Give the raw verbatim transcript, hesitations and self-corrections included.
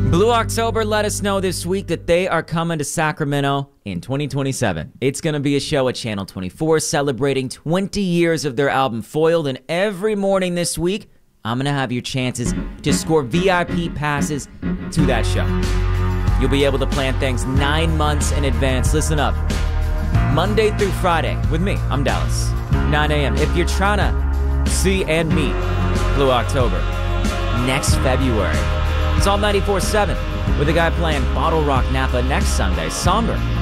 Blue October let us know this week that they are coming to Sacramento in twenty twenty-seven. It's going to be a show at Channel twenty-four celebrating twenty years of their album Foiled, and every morning this week, I'm going to have your chances to score V I P passes to that show. You'll be able to plan things nine months in advance. Listen up. Monday through Friday with me, I'm Dallas, nine a.m. If you're trying to see and meet Blue October next February, it's all ninety-four seven with a guy playing Bottle Rock Napa next Sunday. Somber